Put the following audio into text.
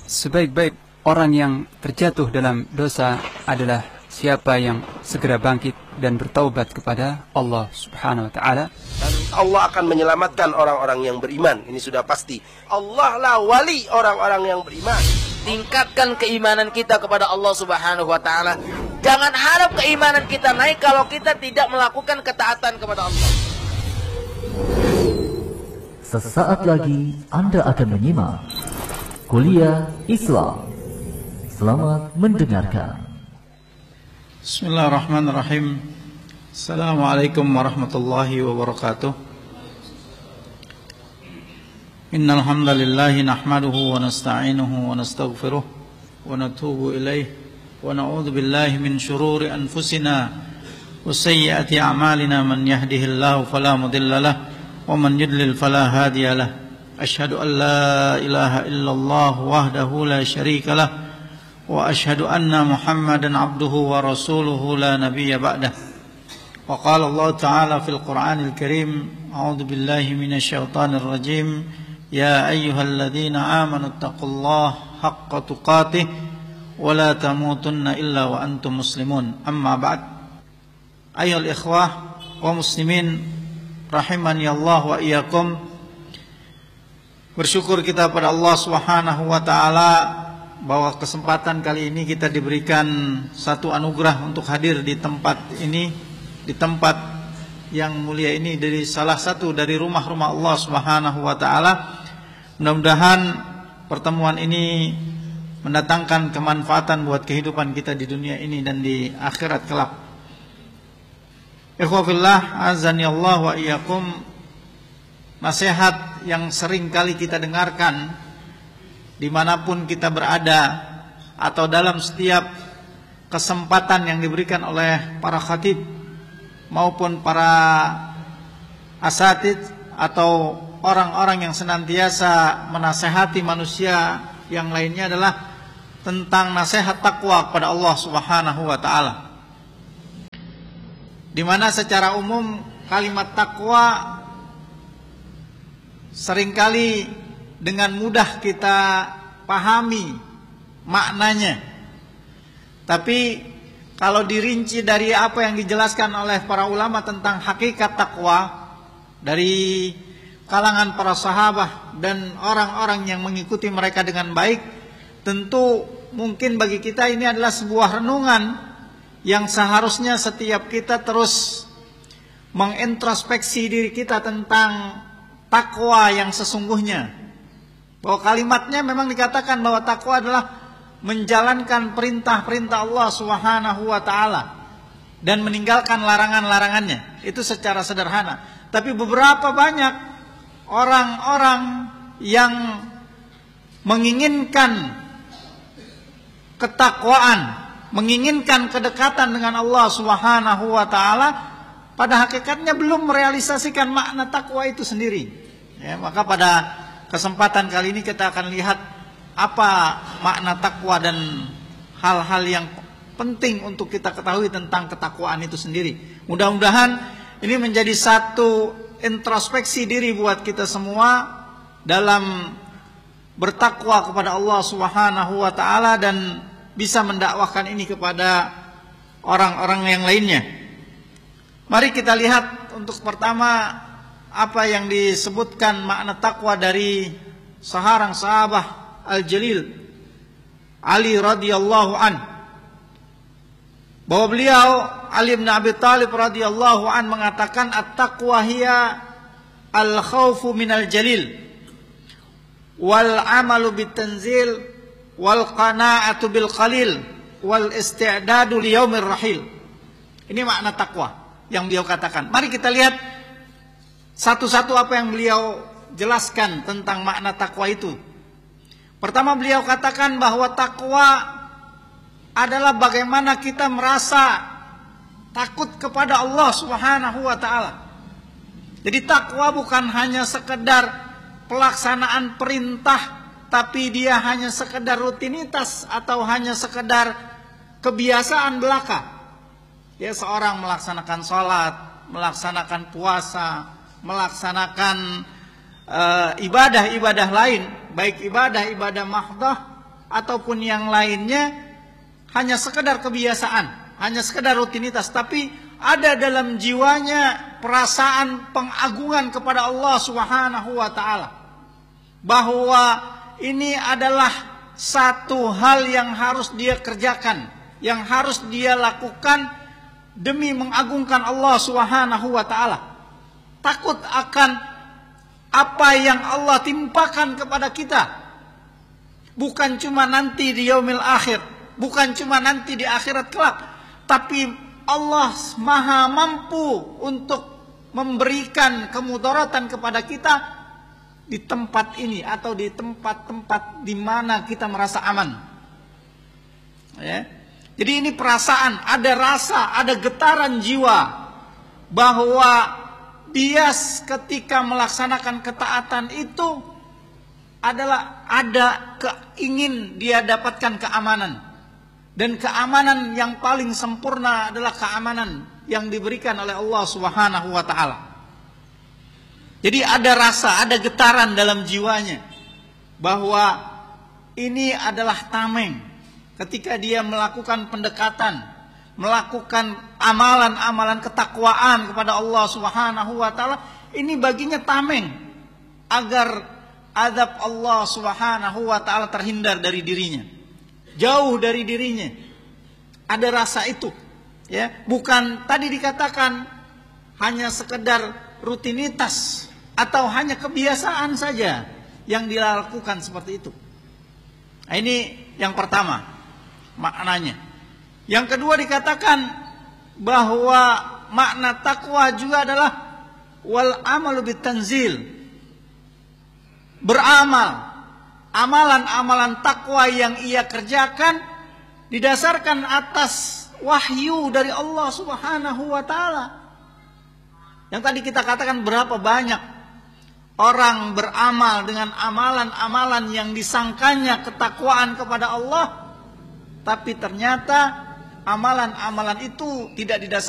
sebaik-baik orang yang terjatuh dalam dosa adalah siapa yang segera bangkit dan bertaubat kepada Allah Subhanahu wa taala. Allah akan menyelamatkan orang-orang yang beriman. Ini sudah pasti. Allah lah wali orang-orang yang beriman. Tingkatkan keimanan kita kepada Allah Subhanahu wa taala. Jangan harap keimanan kita naik kalau kita tidak melakukan ketaatan kepada Allah. Sesaat lagi Anda akan menyimak Kuliah Islam. Selamat mendengarkan. Bismillahirrahmanirrahim. Assalamualaikum warahmatullahi wabarakatuh. Innal hamdalillah nahmaduhu wa nasta'inuhu wa nastaghfiruh wa natubu ilaih wa na'udzu billahi min shururi anfusina wa sayyiati a'malina. Man yahdihillahu fala mudilla lahu wa man yudlil fala hadiya lahu. Asyhadu an la ilaha illallah wahdahu la syarika lahu wa asyhadu anna Muhammadan abduhu wa rasuluhu la nabiyya ba'dah. Wa qala Allah ta'ala fil Qur'anil Karim, a'udzu billahi minasy syaithanir rajim, ya ayyuhalladzina amanu taqullaha haqqa tuqatih wa la tamutunna illa wa antum muslimun. Amma ba'd. Ayyuhal ikhwah wa muslimin rahimani Allah wa iyyakum. Bersyukur kita pada Allah Subhanahu wa taala bahwa kesempatan kali ini kita diberikan satu anugerah untuk hadir di tempat ini, di tempat yang mulia ini, dari salah satu dari rumah-rumah Allah Subhanahu wa taala. Mudah-mudahan pertemuan ini mendatangkan kemanfaatan buat kehidupan kita di dunia ini dan di akhirat kelak. Ikhwah fillah, azani Allah wa iyyakum. Nasihat yang sering kali kita dengarkan dimanapun kita berada atau dalam setiap kesempatan yang diberikan oleh para khatib maupun para asatidz atau orang-orang yang senantiasa menasehati manusia yang lainnya adalah tentang nasihat takwa kepada Allah Subhanahu wa taala. Di mana secara umum kalimat takwa seringkali dengan mudah kita pahami maknanya. Tapi kalau dirinci dari apa yang dijelaskan oleh para ulama tentang hakikat takwa dari kalangan para sahabat dan orang-orang yang mengikuti mereka dengan baik, tentu mungkin bagi kita ini adalah sebuah renungan yang seharusnya setiap kita terus mengintrospeksi diri kita tentang takwa yang sesungguhnya. Bahwa kalimatnya memang dikatakan bahwa takwa adalah menjalankan perintah-perintah Allah Subhanahu wa taala dan meninggalkan larangan-larangannya. Itu secara sederhana. Tapi beberapa banyak orang-orang yang menginginkan ketakwaan, menginginkan kedekatan dengan Allah Subhanahu wa taala, pada hakikatnya belum merealisasikan makna takwa itu sendiri. Ya, maka pada kesempatan kali ini kita akan lihat apa makna takwa dan hal-hal yang penting untuk kita ketahui tentang ketakwaan itu sendiri. Mudah-mudahan ini menjadi satu introspeksi diri buat kita semua dalam bertakwa kepada Allah Subhanahu wa taala dan bisa mendakwahkan ini kepada orang-orang yang lainnya. Mari kita lihat untuk pertama apa yang disebutkan makna takwa dari seorang sahabat al-jalil Ali radhiyallahu an, bahwa beliau Ali bin Abi Thalib radhiyallahu an mengatakan at-taqwa hiya al-khaufu minal jalil wal amalu bitanzil wal qana'atu bil qalil wal isti'dadu li yaumir rahil. Ini makna takwa yang beliau katakan. Mari kita lihat satu-satu apa yang beliau jelaskan tentang makna takwa itu. Pertama, beliau katakan bahwa takwa adalah bagaimana kita merasa takut kepada Allah Subhanahu wa taala. Jadi takwa bukan hanya sekedar pelaksanaan perintah, tapi dia hanya sekedar rutinitas atau hanya sekedar kebiasaan belaka. Ya, seorang melaksanakan sholat, melaksanakan puasa, melaksanakan ibadah-ibadah lain, baik ibadah-ibadah mahdah ataupun yang lainnya hanya sekedar kebiasaan, hanya sekedar rutinitas, tapi ada dalam jiwanya perasaan pengagungan kepada Allah Subhanahu wa taala, bahwa ini adalah satu hal yang harus dia kerjakan, yang harus dia lakukan demi mengagungkan Allah Subhanahu wa taala. Takut akan apa yang Allah timpakan kepada kita. Bukan cuma nanti di yaumil akhir, bukan cuma nanti di akhirat kelak, tapi Allah Maha mampu untuk memberikan kemudaratan kepada kita di tempat ini atau di tempat-tempat di mana kita merasa aman. Ya. Jadi ini perasaan, ada rasa, ada getaran jiwa bahwa dia ketika melaksanakan ketaatan itu adalah ingin dia dapatkan keamanan. Dan keamanan yang paling sempurna adalah keamanan yang diberikan oleh Allah Subhanahu wa taala. Jadi ada rasa, ada getaran dalam jiwanya bahwa ini adalah tameng ketika dia melakukan pendekatan, melakukan amalan-amalan ketakwaan kepada Allah Subhanahu wa taala, ini baginya tameng agar azab Allah Subhanahu wa taala terhindar dari dirinya, jauh dari dirinya. Ada rasa itu, ya. Bukan tadi dikatakan hanya sekedar rutinitas atau hanya kebiasaan saja yang dilakukan seperti itu. Nah, ini yang pertama maknanya. Yang kedua dikatakan bahwa makna takwa juga adalah wal amalu bitanzil, beramal, amalan-amalan takwa yang ia kerjakan didasarkan atas wahyu dari Allah Subhanahu wa taala. Yang tadi kita katakan berapa banyak orang beramal dengan amalan-amalan yang disangkanya ketakwaan kepada Allah, tapi ternyata amalan-amalan itu tidak didasarkan